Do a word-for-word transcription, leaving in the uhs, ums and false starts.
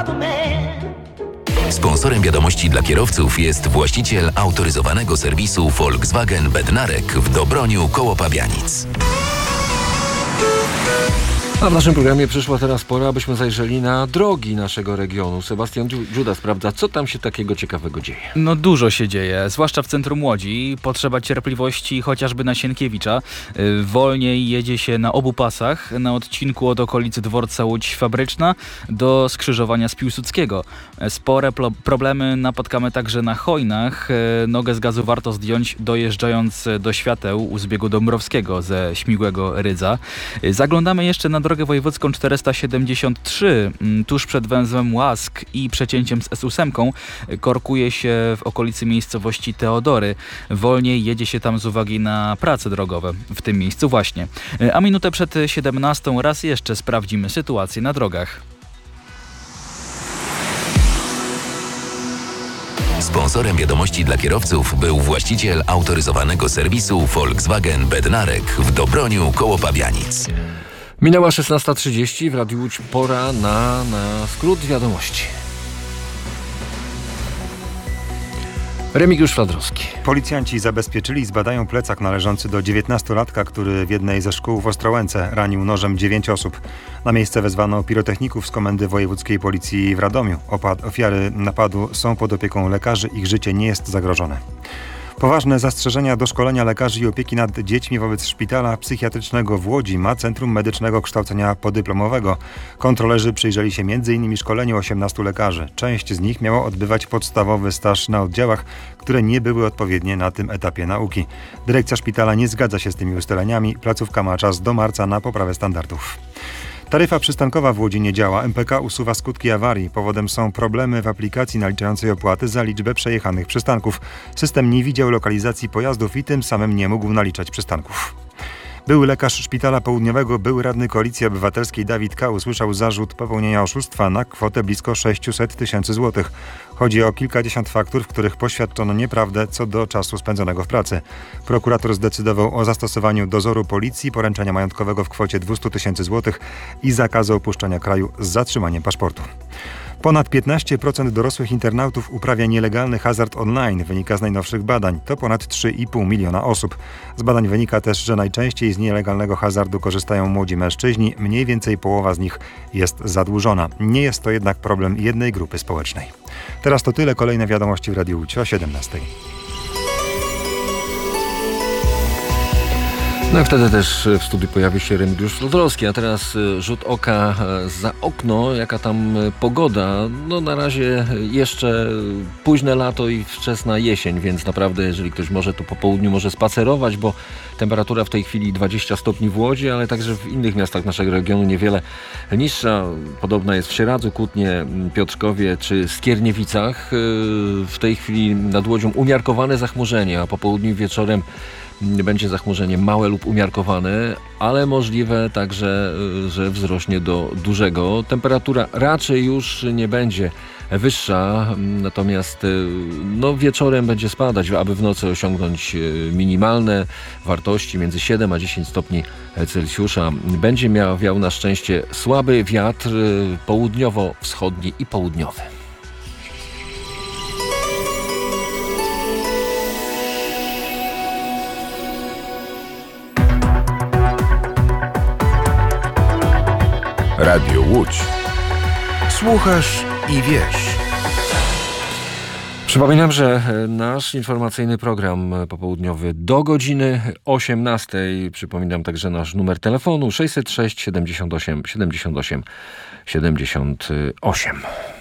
Sponsorem wiadomości dla kierowców jest właściciel autoryzowanego serwisu Volkswagen Bednarek w Dobroniu koło Pabianic. A w naszym programie przyszła teraz pora, abyśmy zajrzeli na drogi naszego regionu. Sebastian Dziuda sprawdza, co tam się takiego ciekawego dzieje. No dużo się dzieje, zwłaszcza w centrum Łodzi. Potrzeba cierpliwości chociażby na Sienkiewicza. Wolniej jedzie się na obu pasach, na odcinku od okolicy dworca Łódź Fabryczna do skrzyżowania z Piłsudskiego. Spore plo- problemy napotkamy także na Chojnach. Nogę z gazu warto zdjąć, dojeżdżając do świateł u zbiegu Dąbrowskiego ze Śmigłego Rydza. Zaglądamy jeszcze na drogę wojewódzką czterysta siedemdziesiąt trzy, tuż przed węzłem Łask i przecięciem z S osiem, korkuje się w okolicy miejscowości Teodory. Wolniej jedzie się tam z uwagi na prace drogowe w tym miejscu właśnie. A minutę przed siedemnastą raz jeszcze sprawdzimy sytuację na drogach. Sponsorem wiadomości dla kierowców był właściciel autoryzowanego serwisu Volkswagen Bednarek w Dobroniu koło Pabianic. Minęła szesnasta trzydzieści, w Radiu Łódź pora na, na skrót wiadomości. Remigiusz Fladrowski. Policjanci zabezpieczyli i zbadają plecak należący do dziewiętnastolatka, który w jednej ze szkół w Ostrołęce ranił nożem dziewięć osób. Na miejsce wezwano pirotechników z Komendy Wojewódzkiej Policji w Radomiu. Opad, ofiary napadu są pod opieką lekarzy, ich życie nie jest zagrożone. Poważne zastrzeżenia do szkolenia lekarzy i opieki nad dziećmi wobec szpitala psychiatrycznego w Łodzi ma Centrum Medycznego Kształcenia Podyplomowego. Kontrolerzy przyjrzeli się między innymi szkoleniu osiemnastu lekarzy. Część z nich miała odbywać podstawowy staż na oddziałach, które nie były odpowiednie na tym etapie nauki. Dyrekcja szpitala nie zgadza się z tymi ustaleniami. Placówka ma czas do marca na poprawę standardów. Taryfa przystankowa w Łodzi nie działa. M P K usuwa skutki awarii. Powodem są problemy w aplikacji naliczającej opłaty za liczbę przejechanych przystanków. System nie widział lokalizacji pojazdów i tym samym nie mógł naliczać przystanków. Były lekarz Szpitala Południowego, były radny Koalicji Obywatelskiej Dawid K. usłyszał zarzut popełnienia oszustwa na kwotę blisko sześćset tysięcy złotych. Chodzi o kilkadziesiąt faktur, w których poświadczono nieprawdę co do czasu spędzonego w pracy. Prokurator zdecydował o zastosowaniu dozoru policji, poręczenia majątkowego w kwocie dwieście tysięcy złotych i zakazu opuszczania kraju z zatrzymaniem paszportu. Ponad piętnaście procent dorosłych internautów uprawia nielegalny hazard online, wynika z najnowszych badań. To ponad trzy i pół miliona osób. Z badań wynika też, że najczęściej z nielegalnego hazardu korzystają młodzi mężczyźni, mniej więcej połowa z nich jest zadłużona. Nie jest to jednak problem jednej grupy społecznej. Teraz to tyle, kolejne wiadomości w Radiu Łódź o siedemnastej. No i wtedy też w studiu pojawi się Remigiusz Flodrowski, a teraz rzut oka za okno, jaka tam pogoda. No na razie jeszcze późne lato i wczesna jesień, więc naprawdę jeżeli ktoś może, to po południu może spacerować, bo temperatura w tej chwili dwadzieścia stopni w Łodzi, ale także w innych miastach naszego regionu niewiele niższa. Podobna jest w Sieradzu, Kutnie, Piotrkowie czy Skierniewicach. W tej chwili nad Łodzią umiarkowane zachmurzenie, a po południu i wieczorem będzie zachmurzenie małe lub umiarkowane, ale możliwe także, że wzrośnie do dużego. Temperatura raczej już nie będzie wyższa, natomiast no, wieczorem będzie spadać, aby w nocy osiągnąć minimalne wartości między siedem a dziesięć stopni Celsjusza. Będzie miał, wiał na szczęście słaby wiatr południowo-wschodni i południowy. Radio Łódź. Słuchasz i wiesz. Przypominam, że nasz informacyjny program popołudniowy do godziny osiemnastej. Przypominam także nasz numer telefonu sześćset sześć siedemdziesiąt osiem siedemdziesiąt osiem siedemdziesiąt osiem.